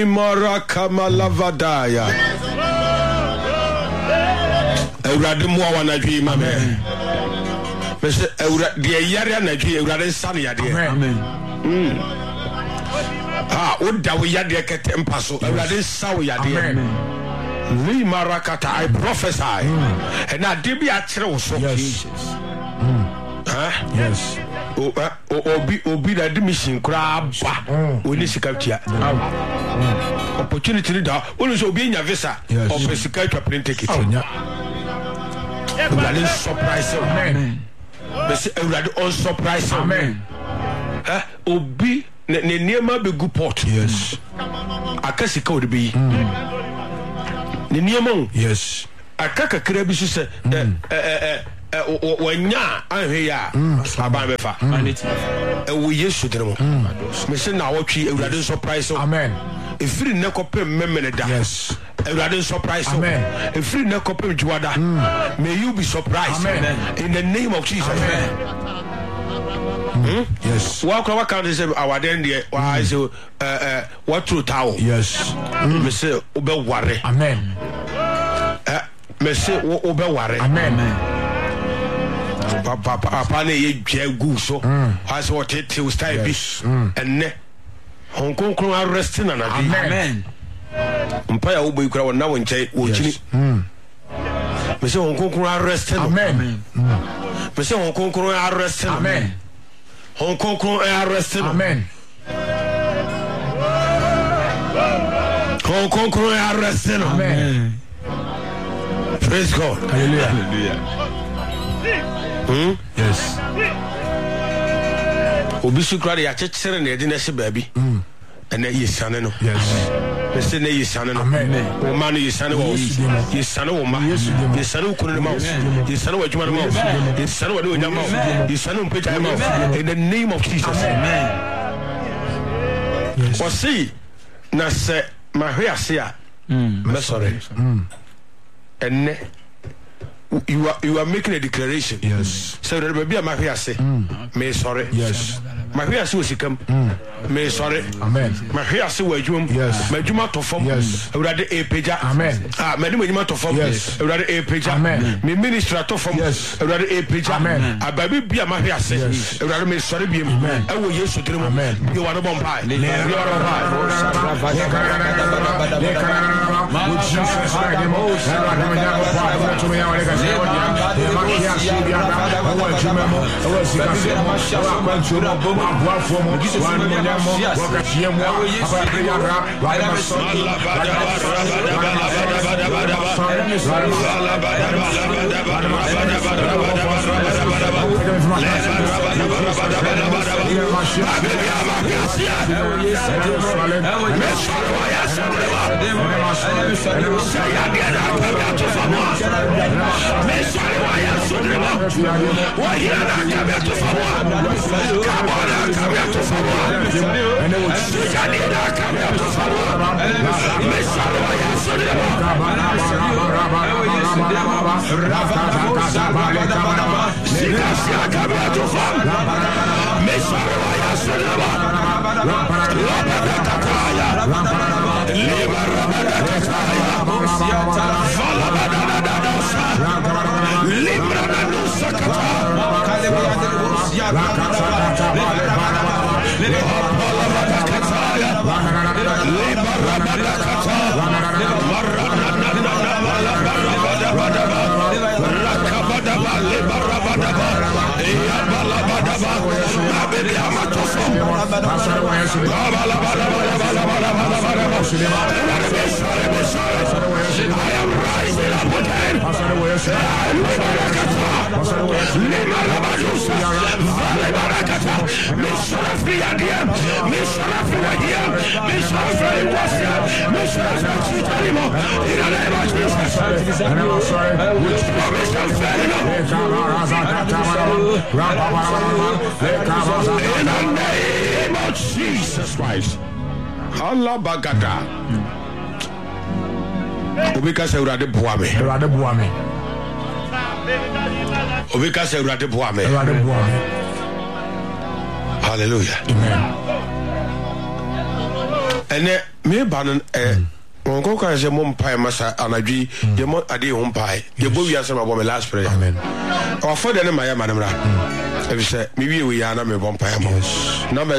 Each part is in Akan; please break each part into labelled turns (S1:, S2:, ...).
S1: Limara Kamalavadaya. Eurade mo wana dwi ma me. Mese eurade yare na dwi eurade sane yade. Amen. Oda we yade kete mpaso eurade sawo yade. Amen. Limarakata, I prophesy. And I did be a true so. Yes. Yes. Obi that mission crab. We need to capture opportunity. When you be in your visa or physical to print ticket. Surprise. Amen. On surprise. Amen. Obi near my big good port. Yes. I can see code be. Yes. I can't crab say when ya I hear Abamefa. We used to them. Mission now, what she rather surprise. Amen. A free neckopim memoranda. Yes. A rather surprise. Amen. A free neckopim Juada. May you be surprised. Amen. In the name of Jesus. Amen. Yes. What can I say? Our den there. Why so? What true towel? Yes. Monsieur Obe Ware. Amen. Monsieur Obe Ware. Amen. Papa ne ye jegu so. As what it will stay be. And ne Hong Kong arresting and amen. Umpire Obe Kura now in Chay watching. Monsieur Hong Kong arresting. Amen. Monsieur Hong Kong arresting. Amen. Hong Kong arrested. Amen. Hong Kong arrested. Amen. Praise God. Hallelujah. Yes. Obisu krade ya chechere na edi na se baabi. And yesane no. Yes. Mese na yesane no. Amen. O ma no yesane wo. Yesane wo ma. Yesane wo kunu no ma. Yesane wo adwuma no ma. Yesane wo de onya ma. Yesane wo mpeja ma. In the name of Jesus. Amen. Yes. O see na se ma hwe ase a. Me sorry. Enne you are making a declaration. Yes. So there may be a mahia say. Me sorry. Yes. Mahia say sikam. Me sorry. Amen. Mahia say wajum. Yes. Majuma to form. Yes. Urade e peja. Amen. Medi majuma to form. Yes. Urade e peja. Amen. Me minister to form. Yes. Urade e peja. Amen. Ababi bia mahia say. Urade me sorry bia. Amen. E wo Yesu tiri mu. Amen. You want to bomb pie. You want to buy. Let Jesus Christ. Allah bagada. Obika se urade boame. Urade boame. Obika se urade boame. Urade boame. Hallelujah. Amen. ene me ba no on ko kan je mo mpae masa anadwi ye mo ade ho mpae ye bo wi asema bo me last prayer amen o for de ne maya manamra e say me wi we ya na me bo mpae mo number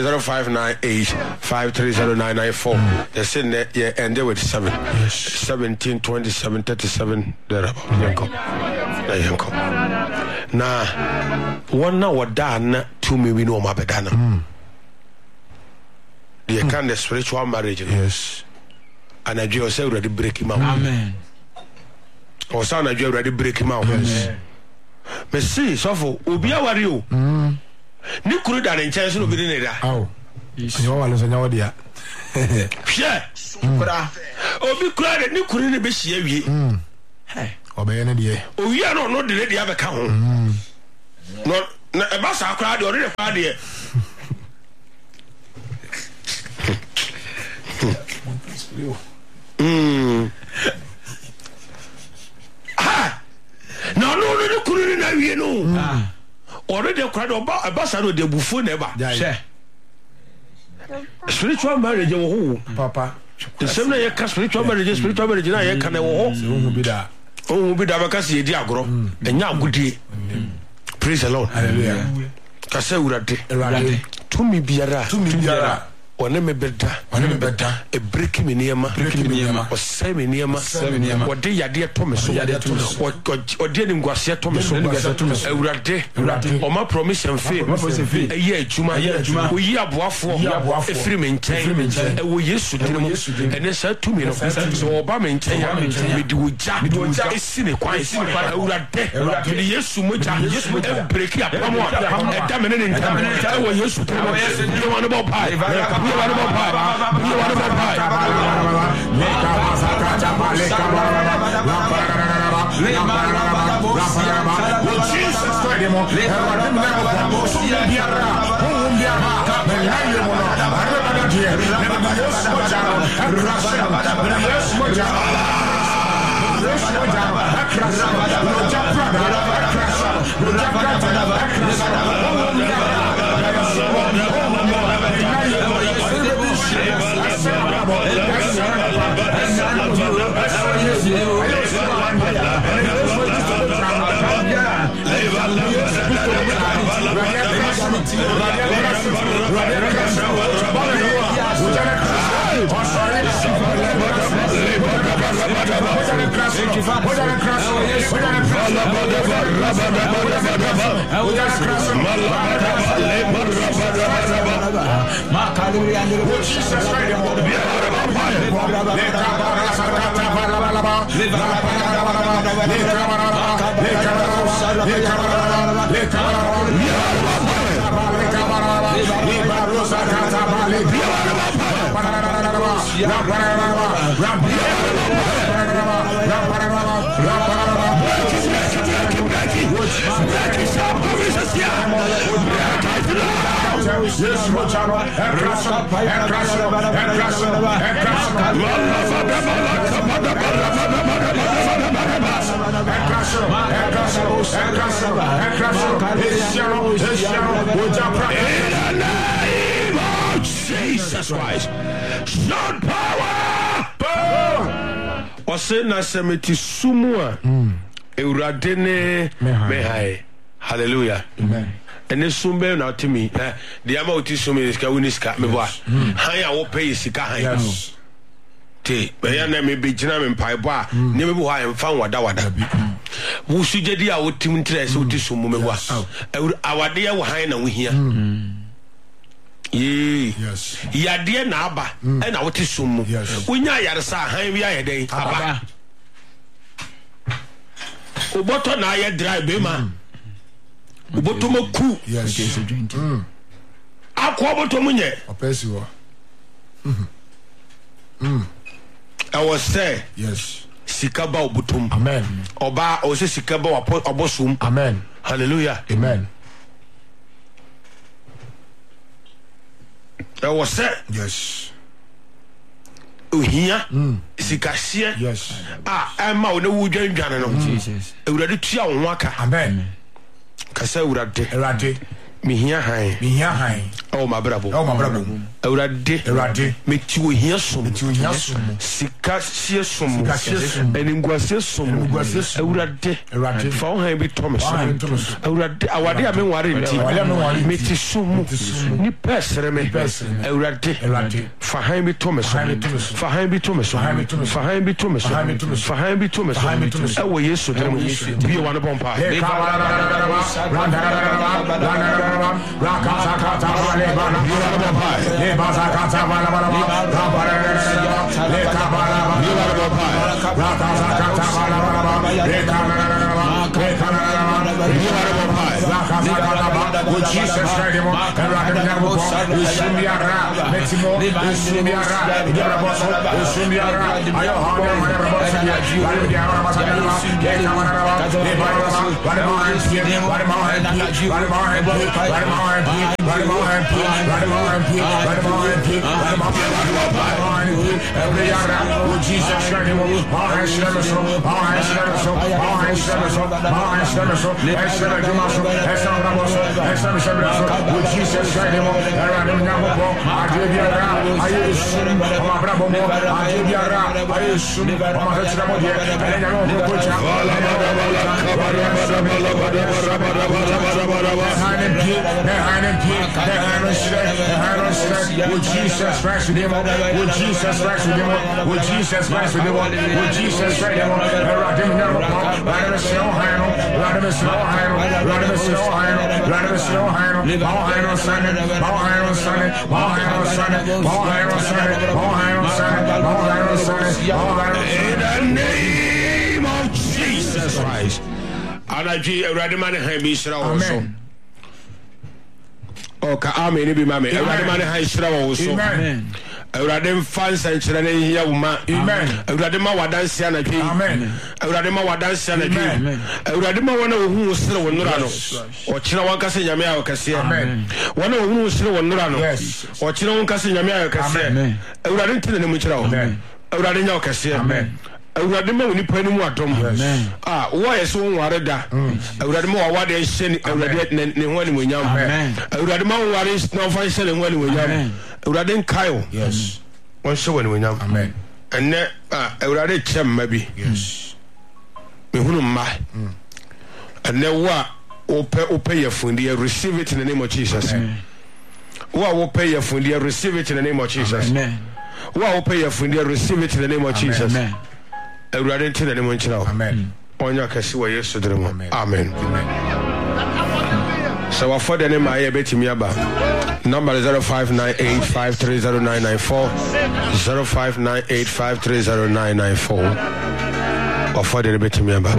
S1: 0598530994 the sin ye ended with 7 17 27 37 there yanko na wona wada na to me wi no ma beda na the kind of spiritual marriage yes and I just say already break him out. Amen. Or sound I already break him out. Yes. Me see so for obi awari o. Ni kuru da ne chance no bi ne da. Aw. Yo wala so nyawo dia. Hwe. Kura. Obi kura de ni kuru ne be hia wie. Hey. Obe ne de. O wi no no de de abeka ho. No na e ba sa kura de o de kwa de. No kuru na wie no already kwado abasa no de bufu na ba spiritual marriage wo papa the same na ye ka spiritual marriage na ye ka na wo ho bi da ba ka se edi agoro enya agudie praise the Lord hallelujah ka se urade tumi biara one me beda e break me niema o say me niema o de yade to me so o de ni ngwase to me so ewurade o ma promise and faith e ye adwuma o yi aboafo e firi me nchen e wo Yesu dinimo ene sa to me no so o ba me nchen ya me di woja e sine kwan ewurade me Yesu moja e break ya pamo e da me ne ntam e wo Yesu dinimo you want about pie you want about pie Jesus Christ, son power. Ose na semeti sumua eurade ne mehai. Hallelujah. Amen. Ene sumbe na otimi de ama oti sume ska uniska meboa han ya wo pay sika han te ya na me begina me mpaibo a ne me bo ha emfa wada wo sugedi a wotim ntrese oti sumu meboa awade ya wo han na wo hia yes yade na aba na woti sumu wonya yaresa han wi ayeden aba oboto na aye dry be ma obotomo ku yes akwa obotomo nye opesi wo I was say yes sikaba obotom amen oba o se sikaba obosum amen hallelujah amen I was say yes ohia sikahye yes ema o na wudwanwane no Jesus ewurade tua wo aka amen kasa ewurade mihia han oh my bravo Awurade meti wo hia som sika sie som eningwase som Awurade fa wo han bi tomeso Awurade awade a me ware nti meti som ni pesere me Awurade fa han bi tomeso fa han bi tomeso fa han bi tomeso fa han bi tomeso ewo Yesu drum bi wa no bompa In the name of Jesus Christ. Anaji Awurade man ha bi sira wo so. O ka amen bi mame. Awurade man ha sira wo so. Amen. Awurade mfa nsankyere ne hia wo ma. Amen. Awurade ma wadanse anadwe. Amen. Awurade ma wadanse anadwe. Amen. Awurade ma wona wo hu sira wo nura no. O kira wanka se nyame a wakase. Amen. Wona wo hu sira wo nura no. O kira wanka se nyame a wakase. Amen. Awurade ntene ne mu kira wo. Amen. Awurade nya wakase. Amen. Awurade ma woni pani mu adom. Ah, wo yeso wonware da. Awurade ma wawade hye Awurade ne ho ani monyam. Awurade ma wonware na fa hye ne ho ani monyam. Awurade nkayo. Yes. Won hye wani monyam. Amen. Enne Awurade kyemma bi. Yes. Me hunu mma. Enne wo ope yefundi receive it in the name of Jesus. Wo ope yefundi receive it in the name of Jesus. Amen. Wo ope yefundi receive it in the name of Jesus. Amen. Awurade ntene ne mo nkyira. Amen. Onya kasi wa Yesu diremo. Amen. So wa for the name aye betimi aba. Number 0598530994 0598530994. Wa for the betimi aba.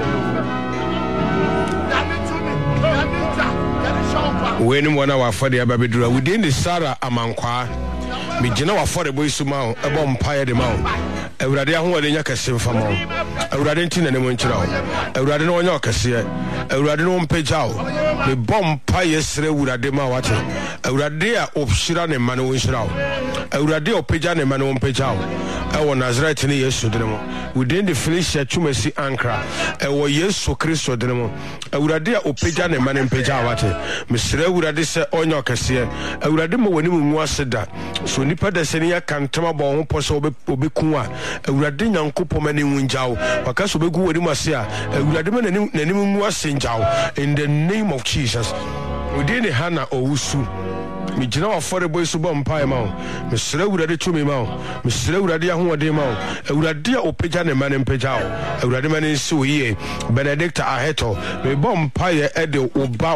S1: When one wa for the aba bedura within the Sarah Amankwa. Me gina wa for the boy suma ebo mpaye de ma. Awurade ahode nya kase mfa mo. Awurade ntine ne mo nkyira wo. Awurade no nya kase. Awurade no mpagya wo. Me bom pa yesre awurade ma wate. Awurade a obhira ne ma ne wo nhyira wo. Awurade opagya ne ma ne wo mpagya wo. Ewo Nazareth ne Yesu dinemo. Within the Felicia Chumesi Ankara. Ewo Yesu Kristo dinemo. Awurade a opagya ne ma ne mpagya wate. Mesre awurade se onya kase. Awurade mo wani mu aseda. So nipa da se ne ya kantama bo ho poso obeku a Awurade nyankopom ani wunjawo wakaso begu wani mase a Awurade ma nani mu asenjawo in the name of Jesus. Within the Hana owusu me gina wa for the boy so bom pai ma mesre Awurade tumi ma mesre Awurade ahode ma Awurade a opagya ne ma ne mpagya Awurade ma ne nsi oye Benedict Aheto me bom pai e de oba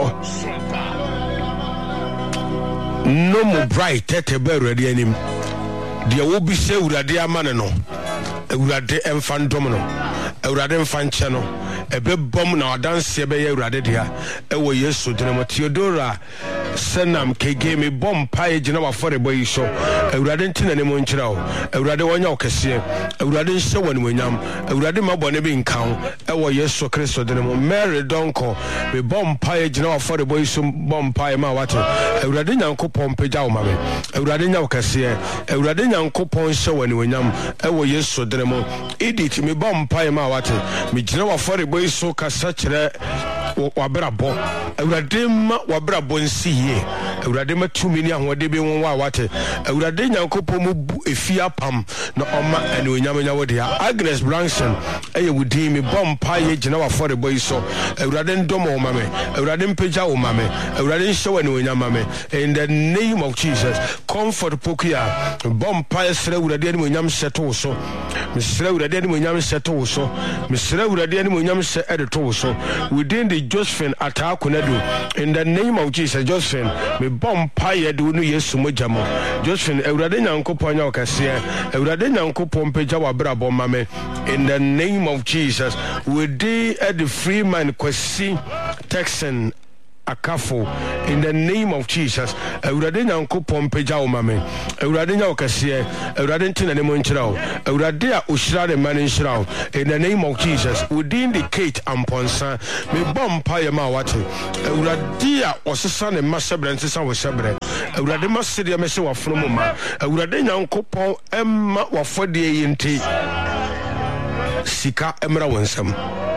S1: no mo bright tete be Awurade anim de wo bi se Awurade amane no Awurade emfa ndom no Awurade emfa nche no ebe bom na wadanse be ye Awurade dia ewo Yesu dinemo Theodora senam kege me bom pae gina wa for the boy so Awurade ntine ne mo nkyira wo Awurade wonya okese Awurade nhyɛ wani monyam Awurade mabone bi nkan ewo Yesu Kristo dinemo Mary Donko me bom pae gina wa for the boy so bom pae ma wate Awurade nyankopɔn pagya wo mame Awurade nya okese Awurade nyankopɔn hyɛ wani monyam ewo Yesu dinemo Edith me bom pae ma wate me gina wa for the boy so kasa kyerɛ wabrabo awurade ma wabrabo nsi ye awurade ma tumi ni ahode be won wa wate awurade nyankopɔ mu bu efia pam na ɔma ane onyamanya wode Agnes Branson eye wudi me bompa ye gina wa for the boy so awurade ndomo o mame awurade mpagya o mame awurade nhyewa ne onyama me in the name of Jesus. Comfort pokia bompa esra awurade ane onyam seto so mesra awurade ane onyam seto so mesra awurade ane onyam se edeto so within the Josephine Atakunadu in the name of Jesus. Josephine me bompa ye de no Yesu mojamo Josephine awurade nyankopɔ nya okase awurade nyankopɔ mpagya wa brabo mame in the name of Jesus. Within the free man kwasi Texan Akafo in the name of Jesus. Awurade nyankopɔ mpagya wo mame awurade nya okase awurade ntina ne monkyerao awurade a ohyira de man nhyirao in the name of Jesus. Within the Kate Amponsa me bompa ye ma wate awurade a osesa ne masebre nsesa wo sebre awurade masede me se waforo mu ma awurade nyankopɔ emma wafode yenti sika emra wonsam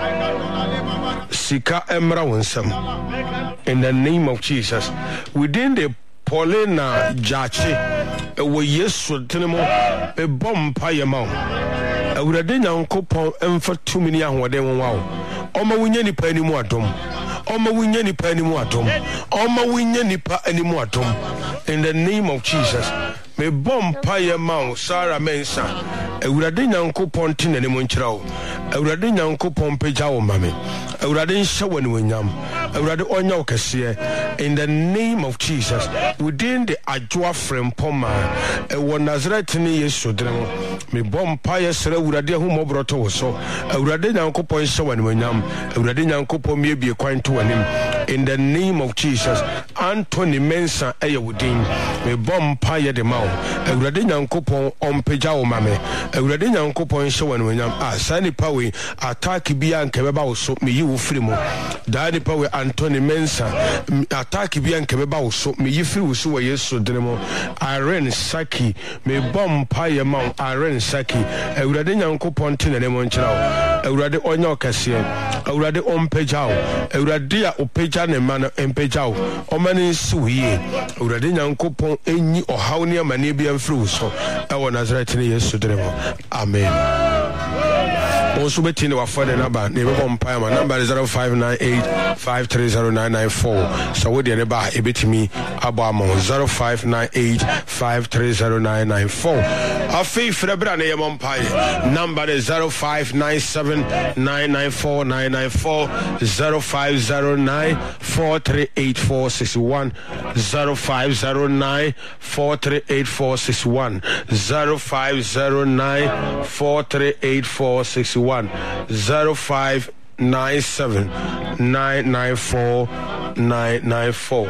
S1: sika emra wonsam in the name of Jesus. Within the Paulina Jachi we Yesu tenemo e bompa ye ma awurade nyankopɔ emfa tumi ni ahode won wa oma wunya nipa animu adom oma wunya nipa animu adom oma wunya nipa animu adom in the name of Jesus. Me bompa ye ma Sarah Mensa awurade nyankopɔ ntene ne monkyerao awurade nyankopɔ mpagya wo mame awurade nhyewa ne wonyam awurade onya okase in the name of Jesus. Within the Ajwa frame poma e Nazareth ni Yesu dremo me bompa ye sere awurade ahumobroto wo so awurade nyankopɔ nhyewa ne wonyam awurade nyankopɔ miebie kwan to anim in the name of Jesus. Anthony Mensa eye wudin me bompa ye de mawo awurade nyankopɔ ompagya wo mame awurade nyankopɔ nhyewa ne wonyam sani pawe attack bia nkebeba wo so me yi wo firi mu dani pawe Anthony Mensa attack bia nkebeba wo so me yi firi wo so wa Yesu dremo Irene Saki me bompa ye mawo Irene Saki awurade nyankopɔ ntene ne monkyerao awurade onya okase awurade ompagya wo awurade a opagya ne ma no empagya wo omane nsiwiye awurade nyankopɔ enyi ohaw ne amane bia mfiri wo so ewo Nazareth ne Yesu dremo amen. Also between our phone number, neighbor Pompama number is 0598-530-994. So with the neighbor, a bit me Abamo 0598-530-994. A fee for the brand name Pompire number is 0597-994-994 0509-438-461 0509-438-461 0509-438-461 0597-994-994.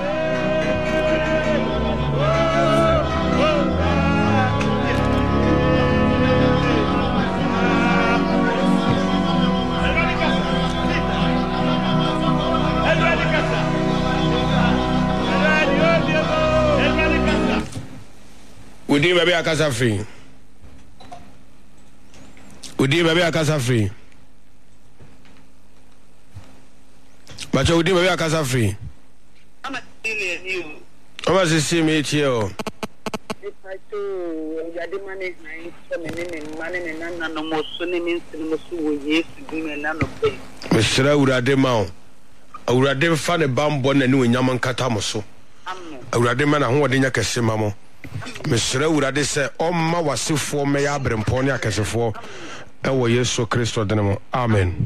S1: Udi baby akasa free. Udi baby akasa free. Bacha udi baby akasa free. Ama sisi me chio. Mesra urade ma. Urade fa ne bambo na ni onyama nkata mo so. Urade ma na ho de nya kese ma mo. Mesra urade se omma wasefo me ya abrempo ne akesefo ewo Yesu Kristo denemo amen.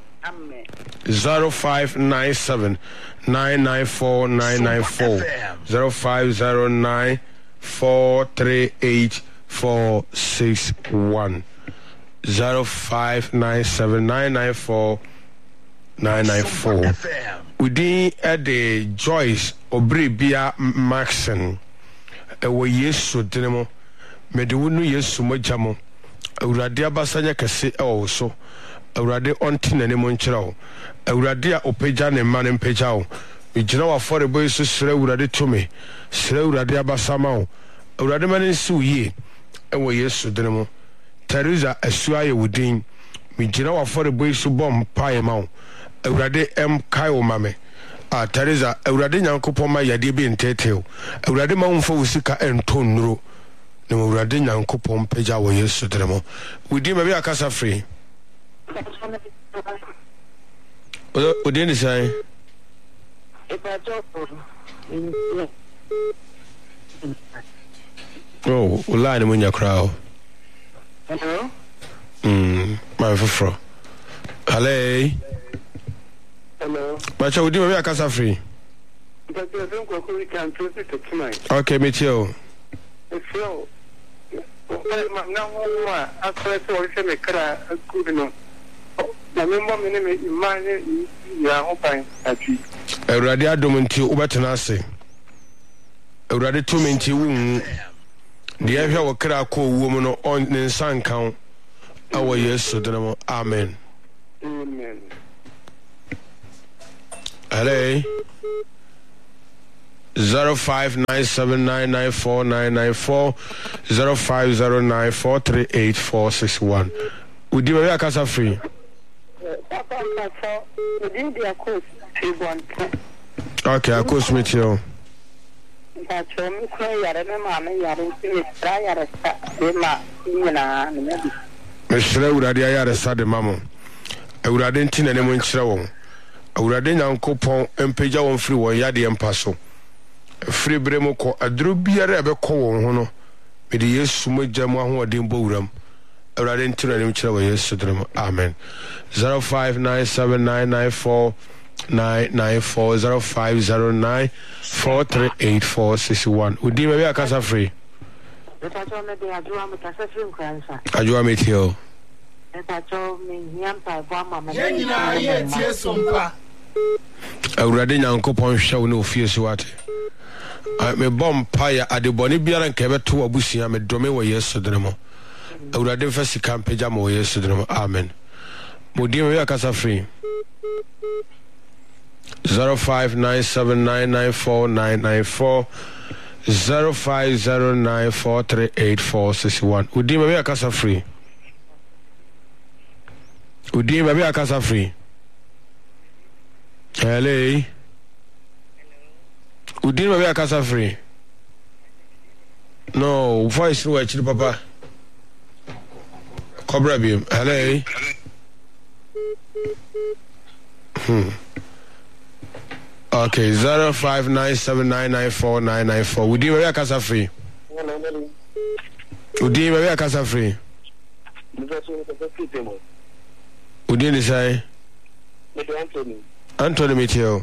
S1: 0597-994-994 0509-438-461 0597-994-994. Within the Joyce Obribia Maxon ewo Yesu denemo medewunu Yesu mojamo awurade abasanya kese ewo so awurade onti na ne monkyerao awurade a opagya ne ma ne mpagyawo ejina wa fore boy so sere awurade tome sere awurade abasama wo awurade ma ne nsi uye ewo Yesu denemo Teresa asua ye wudin ejina wa fore boy so bom pae ma wo awurade kai wo mame Teresa awurade nyankopon ma yade bi ntetew awurade ma wonfa wo sika entonnuro na awurade nyankopon pagya wo Yesu dremo wudi ma bi akasa free odi ni sai oh line mo nya crowd
S2: hello
S1: my foforo hello Bacha udi ma bi akasa free okay me too
S2: so now after so se me kra good no na me mo me me imane ya hopan ati
S1: awurade adom nti ubetena ase awurade to me nti wu de ehwe wo kra ko wu mu no on ne nsankan awo Yesu denemo amen
S2: amen
S1: hello 0597994994 0509438461 udi ma ya kasa free
S2: papa so udi dia course
S1: okay akos meet you
S2: Bacho mi ko yare me ma me yare ti tra yare sa de ma ina ne bi
S1: me shira urade ayare sa de mamo urade ntina ne mo nkyira won urade nyankopon empagya won free won yade empaso free bremo ko adro biare ebe ko won ho no me de Yesu mogya mo ahoden bo wuram urade ntina ne mo nkyira won Yesu drum amen 0597994994 0509438461 udi ma bi akasa free
S2: Bacho me de adua me kasa free nkransa
S1: ajua metio
S2: Bacho me nyampa bo mama
S3: nyina ye tie sompa
S1: awurade nyankopon hwew ne ofie so wate me bompa ya adeboni biara nka beto abusia me dome wo Yesu denemo awurade fa sika mpagya mo Yesu denemo amen mudi ma bi akasa free 0597994994 0509438461 udi ma bi akasa free udi ma bi akasa free hello udi ma bi akasa free no voice no actually papa cobra bi hello okay 0597994994 udi ma bi akasa free udi ma bi akasa free udi ni sai Anthony Mitchell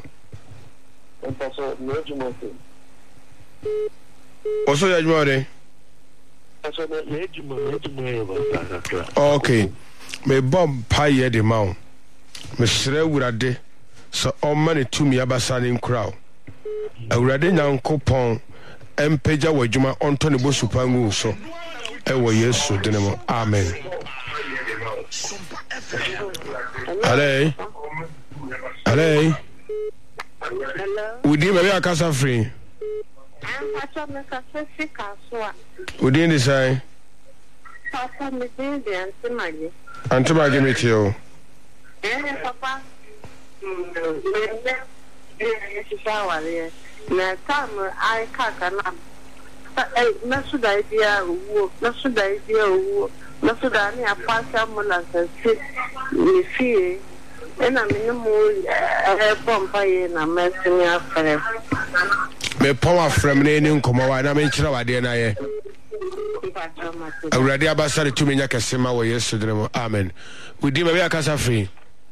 S1: also yajmore okay me bomb pie de maun me sere wurade so on mane tumi abasa ne nkraw awurade nyankopon empagya wadwuma onto ne bosupa ngu so ewo Yesu denemo amen hello hello udi ma bi akasa free
S2: Bacho me kasa free kaswa
S1: udi ni sai
S2: papa me de
S1: antimage metio
S2: papa na time I kaka na na suda idea wo na suda ni apasa mo na se ni fie ena me no mo pompa ye na mesini afre
S1: me power from ne ni nkomo wa na me nkyira wade na ye awurade abasa de tumi nya kesema wo Yesu dinemo amen udi ma bi akasa free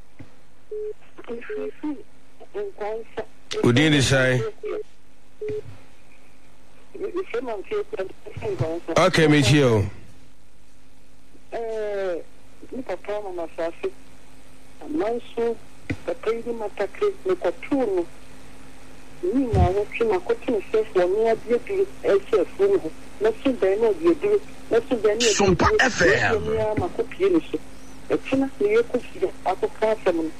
S1: udi ni sai okay me chio
S2: ni papa mama safi manso papaidi matakre ni kwatunu ni na wotu na kwatunu sefo ni adie bi echefu no na sudan na die bi na sudan ni
S3: Sompa FM
S2: ni makopie ni so etina ni yekofi akoka fam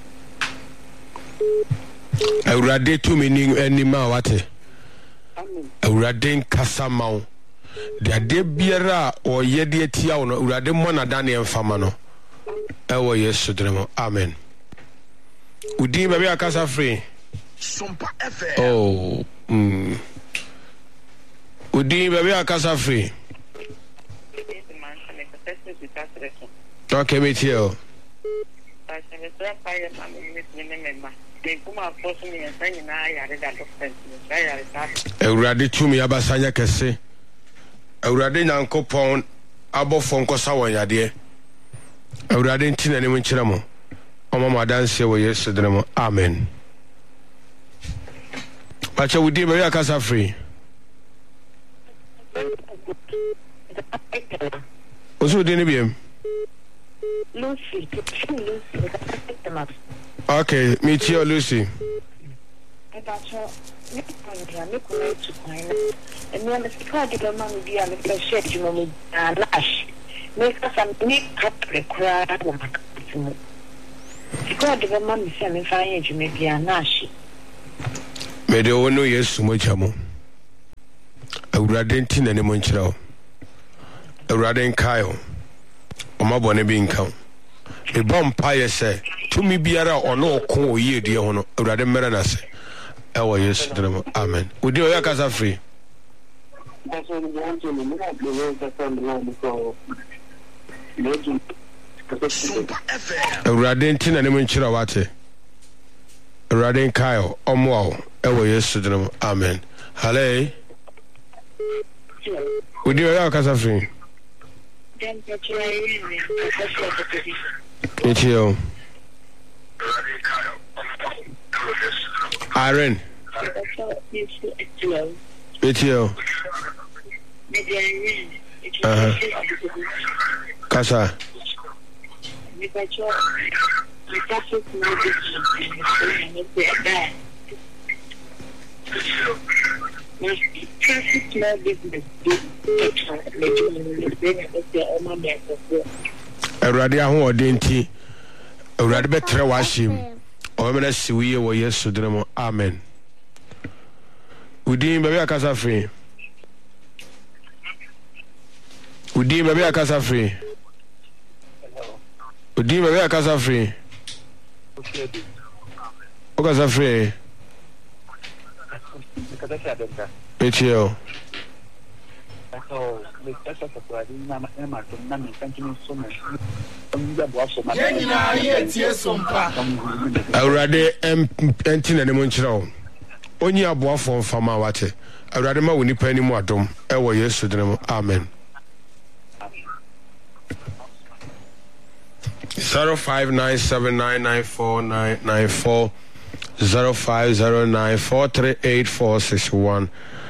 S1: awurade tumi ni anima wate
S2: amen
S1: awurade nkasa mawo de ade biara o yede atia wo no awurade mo na dane emfama no ewo Yesu dinemo amen Udi baby akasa free.
S3: Sompa FM.
S1: Oh. Udi baby akasa free. Okay, meet you. Eurade tumi abasanya kese. Eurade nyankopon abofo nkosa won yade. Eurade ntina ne munkyere mo. Omama danse wo Yesu dene amen. Pacha wudi be akasa free. Oso de ne biem.
S2: Lucy.
S1: Okay, meet you Lucy. Mede wono Yesu mochamo. Awurade ntina ne monkyerɛw. Awurade nkayo. Omabone bi nkaw. E bompa yese tumi biara ono okon oyedie ho no Awurade mmere na se. Ewo Yesu dinem amen. Udi oya kasa free. Awurade ntina ne monkyerɛw wate. Awurade nkayo omwo ewo Yesu dinem amen. Hallelujah. Udi oya kasa free. It's you. Irene. It's you. Kasa. Awurade aho odenti Awurade betre washim o mena siwiye wo Yesu dinem amen. Udi baby akasa free. Udi baby akasa free. Udi baby akasa free. Okasa free. It's you. Awurade entina ne monkyerɛw. Onyi aboafo mfama wate. Awurade ma woni pa ni mu adom. Ewo Yesu dinem amen. 0597994994 0509438461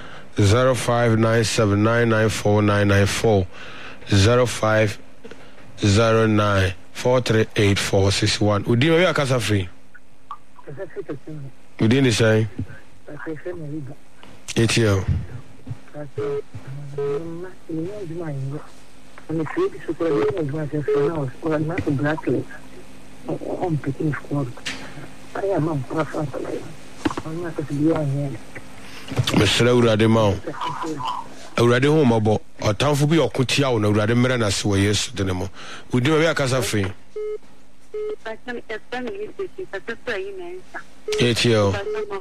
S1: 0597994994 0509438461. Udi me akasa free. Udi ni say. It's you. Mesra Awurade ma o. Awurade ho mabo. Otamfo bi okotia wo na Awurade mmere na se wo Yesu dene mo. Udi me akasa free. It's you.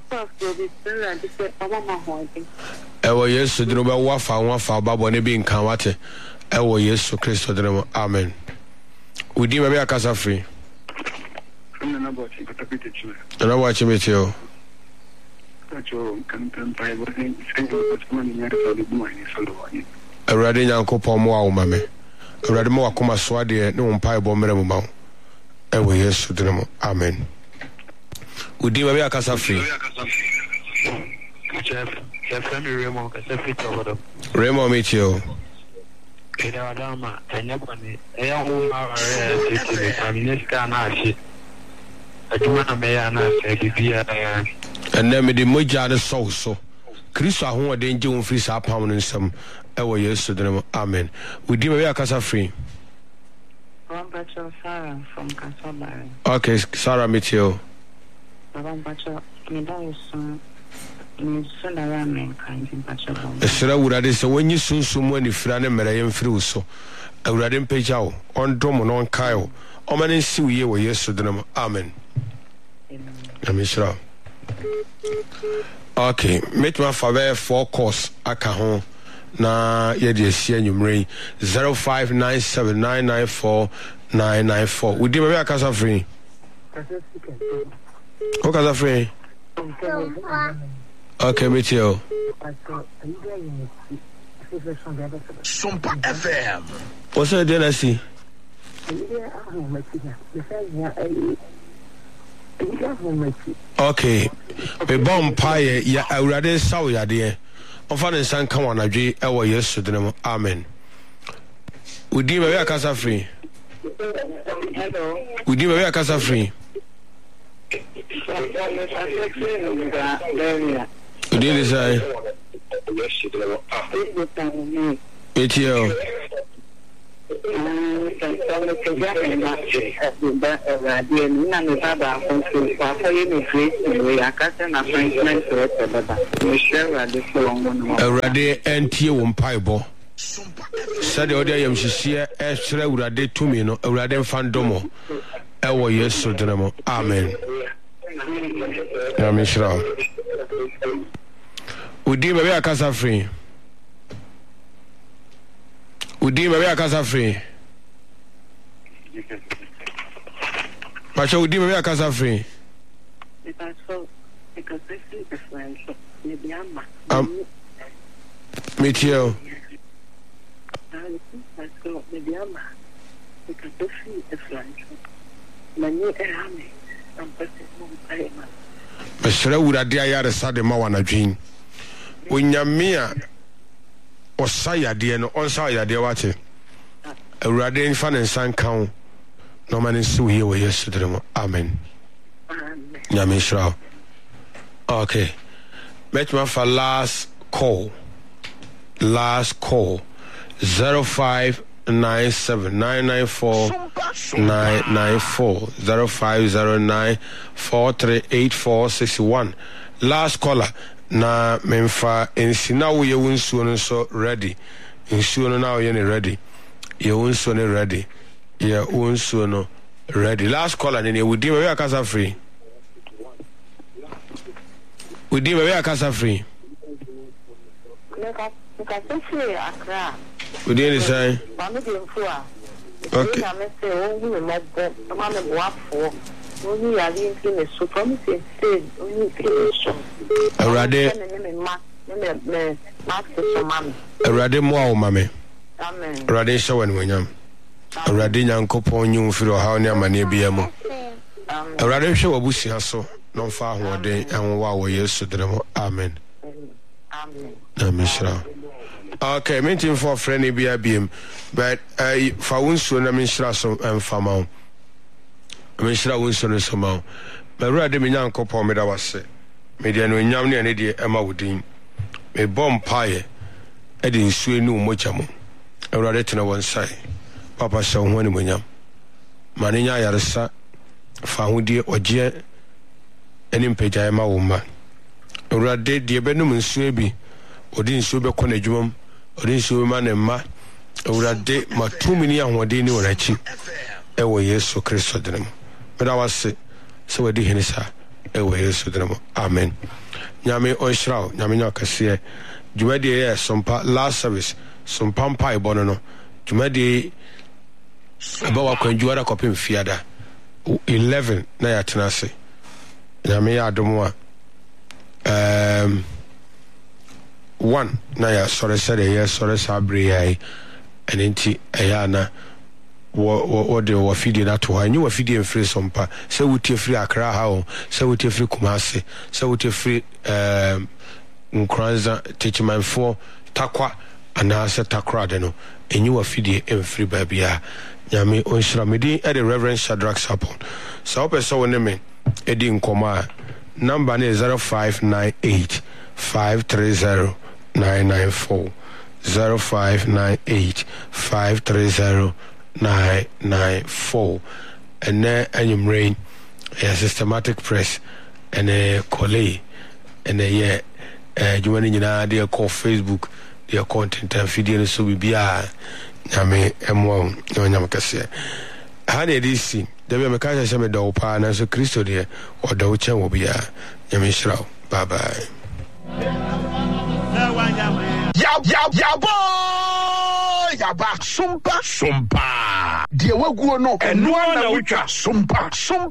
S1: Ewo Yesu dene ba wafa babo ne bi nkan wate. Ewo Yesu Kristo dene mo amen. Udi me akasa free. Na watch me too. Awurade nyankopɔn mo awo mame. Awurade mo akoma so ade ne wo mpae bo mere mo ma. Ewo Yesu dine mo amen. Udi baby akasa free.
S4: Chef Raymond kasa fit over.
S1: Raymond meet you.
S4: Keda adama enyabane eya ho ma fit minister na ashi. Aduma na me ya na bibia ya. Enne
S1: me de moja de so Kristo aho de nje won free sa pam no nsam ewo Yesu dine mo amen. Udi baby akasa free.
S2: Sarah from Kasabari.
S1: Okay, Sarah meet you. Esra Awurade se wonyi sunsum ani fira ne mere yem firi so. Awurade mpeja wo ondom no nkae wo. Omane nsi wiye wo Yesu dine mo amen. Amishra. Okay, meet my father 4 course akaho na yedi esia nyumre 0597994994. We dey a casa free. O casa free. Okay, meet you.
S3: Sumpa FM.
S1: What's the dynasty? Okay, me bomb pie ya awurade saw ya de. Ofa ne san kan wanadwe e wo Yesu dinemo. Amen. Udi me a casa free.
S2: Hello.
S1: Udi me a casa free. Udi is I. Etio. Awurade entie wo mpaibo sade odi ayam hihie e hire awurade tumi no awurade mfandomo e wo Yesu dinemo. Amen. Amen. Shira udi me a casa free. Udi me a casa free. Pacha udi me a casa free. Metio. Mesra urade ayare sade ma wanadwin. Onyamia osaya de no onsa ya de wate. Urade nfa ne nsan kan no man so ye wo Yesu diremo. Amen. Nyame shra. Okay. Met my for last call. 0597994994 0509438461. Last caller. Na memfa ensina wo ye wonsuo no so ready. Nsuo no na wo ye ne ready. Ye wonsuo no ready. Ye wonsuo no ready. Last caller ne wudi me a casa free. Wudi me a casa free. Wudi ni say. Okay. Awurade mo awo mame. Amen. Awurade shawan wenyam. Awurade nyankopon nyu mfiri ha ne amane bia mu. Awurade hwe wabusia so no mfa ahoden enwa wo Yesu diremo. Amen. Amen. Amen. Shira. Okay, mentin for friend bia biem, but fa wonsuo na menshira so emfama. Menshira wonsuo no so ma. Awurade me nyankopon me da wase. Me dia no nyam ne ane de ema wodin. Me bom pae edi nsuo ni umochamo. Awurade tena wonsai. Papa sha ho ni monyam. Mane nya yaresa fa hodie oje eni mpagya ema wo ma. Awurade de benum nsuo bi odi nsuo be kɔ n'adwumam odi nsuo ma ne ma. Awurade matumi ni ahode ni wonachi ewo Yesu Kristo dinemo. Me da wase so wadi henisa ewo Yesu dinemo. Amen. Nyame onshraw nyame nyakase jumadi ye sompa last service sompa mpa ibono no jumadi abawa kwanjuara kopim fiada 11 na ya tenase nyame ya adomo 1 na ya sore sere ye sore sabre yai enenti eyana wo de wo fidi na to anyi wo fidi enfiri sompa se wutie free Accra ha o se wutie free Kumasi se wutie free Nkranza techimanfo takwa ana se takra de no enyi wo fidi enfiri babia nyame onshira medi e the Reverend Shadrach Sapon so person woni me edi nkoma number na 0598 530 994 0598 530 994 and then rain a systematic press and a collie and a year you they call Facebook their content and video so we be nyame M1 no nyamkase ha na edisi Debi me ka se me do pa na so Kristo de o do chen wo bia nyame hyira wo bye bye
S3: ya boy ya ba sumpa de waguo no eno na wutwa sumpa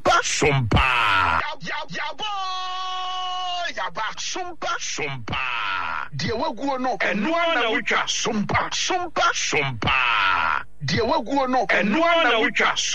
S3: ya boy ya ba sumpa de waguo no eno na wutwa sumpa de waguo no eno na wutwa